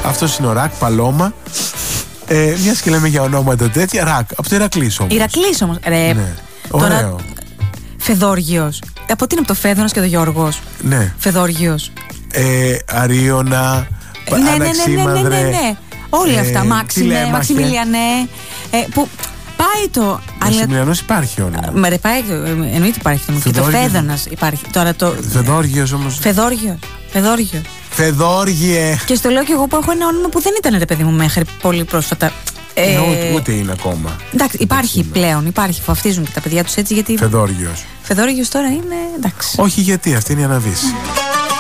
αυτός είναι ο Ρακ, Παλώμα. Μιας και λέμε για ονόματα τέτοια, Ρακ, από το Ηρακλής όμως. Ηρακλής όμως. Ναι. Ωραίο. Φεδόργιος. Από τι είναι από το Φέδωνας και το Γιώργος. Ναι. Φεδόργιος. Αρίωνα, Αναξίμανδρε. Ναι. Όλοι αυτά. Μάξιμε, Μαξιμιλιανέ. Που πάει το. Μαξιμιλιανός υπάρχει όνομα. Εννοείται υπάρχει το. Και το Φέδωνας υπάρχει. Τώρα το. Φεδόργιος όμως. Φεδόργιε. Και στο λέω και εγώ που έχω ένα όνομα που δεν ήταν, ρε παιδί μου, μέχρι πολύ πρόσφατα. Ούτε είναι ακόμα. Εντάξει, υπάρχει πλέον. Υπάρχει. Βαφτίζουν και τα παιδιά τους έτσι γιατί. Φεδόργιος. Φεδόργιος τώρα είναι. Εντάξει. Όχι γιατί, αυτή είναι η αναβίση.